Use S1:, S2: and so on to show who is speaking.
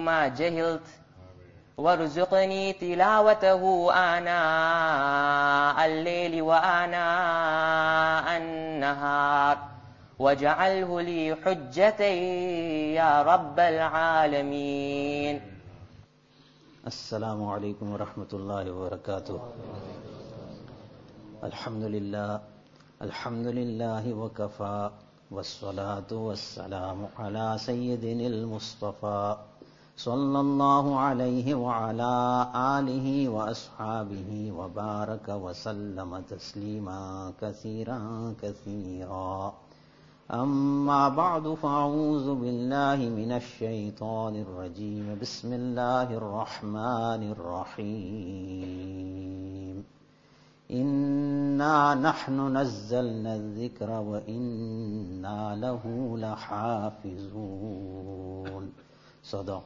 S1: ما جهلت وارزقني تلاوته آناء الليل وآناء النهار واجعله لي حجة يا رب العالمين.
S2: السلام عليكم ورحمة الله وبركاته. الحمد لله وكفى والصلاة والسلام على سيدنا المصطفى صلى الله عليه وعلى آله وأصحابه وبارك وسلم تسليما كثيرا كثيرا. أما بعد فأعوذ بالله من الشيطان الرجيم. بسم الله الرحمن الرحيم. إنا نحن نزلنا الذكر وإنا له لحافظون. صدق